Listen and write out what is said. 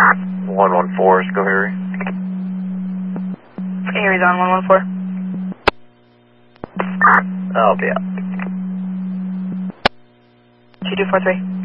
114 is go Harry. Harry's on 114. I'll be out. 2243.